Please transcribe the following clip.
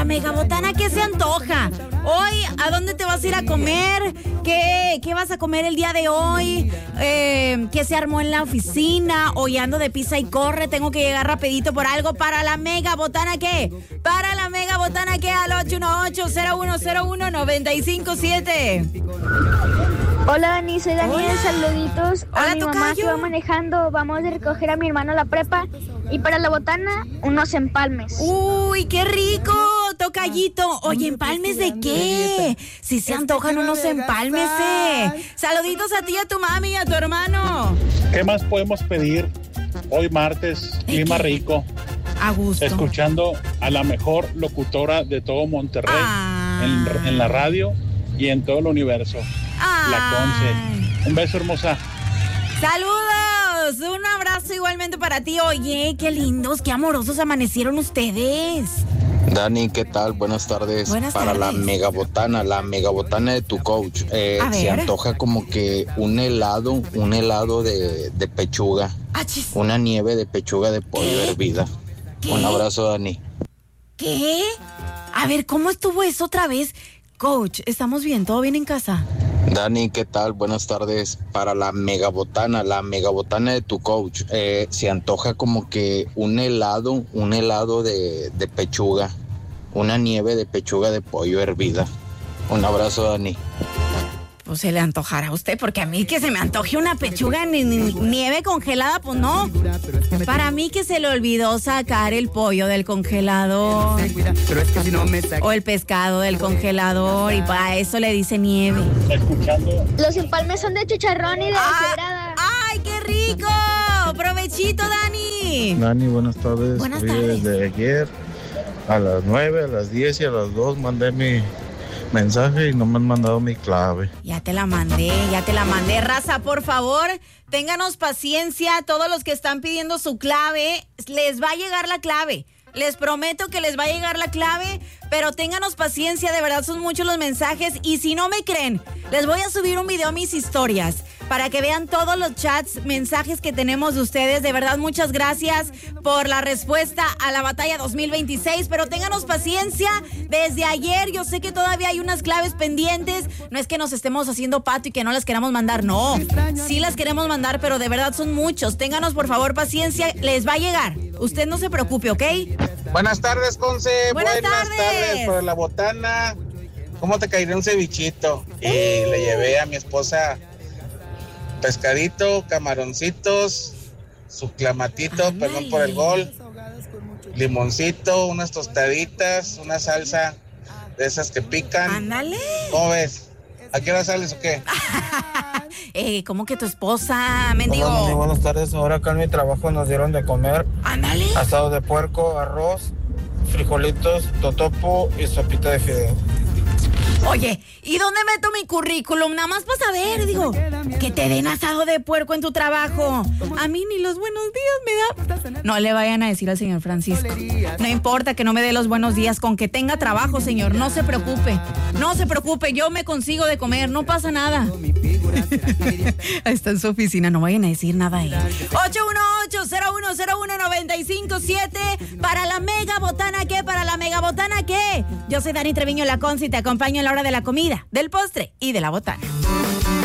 la megabotana, ¿qué se antoja? Hoy, ¿a dónde te vas a ir a comer? ¿Qué vas a comer el día de hoy? ¿Qué se armó en la oficina? Hoy ando de pisa y corre, tengo que llegar rapidito por algo. ¿Para la megabotana qué? Para la megabotana qué, al 818-0101-957. Hola Dani, soy Daniel, saluditos. Hola, a mi mamá que va manejando, vamos a recoger a mi hermano a la prepa. Y para la botana, unos empalmes. ¡Uy, qué rico! Tocallito. Oye, ¿empalmes de qué? Si se antojan unos empalmes, Saluditos a ti, a tu mami y a tu hermano. ¿Qué más podemos pedir? Hoy martes, clima rico. A gusto. Escuchando a la mejor locutora de todo Monterrey en la radio y en todo el universo. La Conce. Un beso, hermosa. ¡Saludos! Un abrazo igualmente para ti. Oye, qué lindos, qué amorosos amanecieron ustedes. Dani, ¿qué tal? Buenas tardes. Para la megabotana de tu coach. Se antoja como que un helado de pechuga. Una nieve de pechuga de pollo hervida. Un abrazo, Dani. ¿Qué? A ver, ¿cómo estuvo eso otra vez? Coach, ¿estamos bien? ¿Todo bien en casa? Dani, ¿qué tal? Buenas tardes. Para la megabotana de tu coach. Se antoja como que un helado de pechuga. Una nieve de pechuga de pollo hervida. Un abrazo, Dani. Pues se le antojará a usted, porque a mí que se me antoje una pechuga ni nieve congelada, pues no. Para mí que se le olvidó sacar el pollo del congelador. O el pescado del congelador, y para eso le dice nieve. Los empalmes son de chicharrón y de deshebrada. ¡Ay, qué rico! ¡Provechito, Dani! Dani, buenas tardes. Buenas tardes. Desde ayer a las 9, a las 10 y a las 2 mandé mi mensaje y no me han mandado mi clave. Ya te la mandé, raza, por favor, ténganos paciencia, todos los que están pidiendo su clave, les va a llegar la clave. Les prometo que les va a llegar la clave, pero ténganos paciencia, de verdad son muchos los mensajes. Y si no me creen, les voy a subir un video a mis historias para que vean todos los chats, mensajes que tenemos de ustedes. De verdad, muchas gracias por la respuesta a la batalla 2026, pero ténganos paciencia. Desde ayer yo sé que todavía hay unas claves pendientes. No es que nos estemos haciendo pato y que no las queramos mandar, no. Sí las queremos mandar, pero de verdad son muchos. Ténganos por favor paciencia, les va a llegar. Usted no se preocupe, ¿ok? Buenas tardes, Conce. Buenas tardes. Por la botana. ¿Cómo te caería un cevichito? Y le llevé a mi esposa pescadito, camaroncitos, su clamatito, perdón por el gol, limoncito, unas tostaditas, una salsa de esas que pican. Ándale. ¿Cómo ves? ¿A qué hora sales o qué? ¿Cómo que tu esposa, mendigo? Hola, muy buenas tardes. Ahora acá en mi trabajo nos dieron de comer. Ándale. Asado de puerco, arroz, frijolitos, totopo y sopita de fideo. Oye, ¿y dónde meto mi currículum? Nada más para saber, digo, que te den asado de puerco en tu trabajo. A mí ni los buenos días me da. No le vayan a decir al señor Francisco. No importa que no me dé los buenos días, con que tenga trabajo, señor. No se preocupe. No se preocupe, yo me consigo de comer, no pasa nada. Está en su oficina, no vayan a decir nada a él. 818-0101-957. Para la megabotana, ¿qué? Para la megabotana, ¿qué? Yo soy Dani Treviño, la Conce, y te acompaño en la hora de la comida, del postre y de la botana.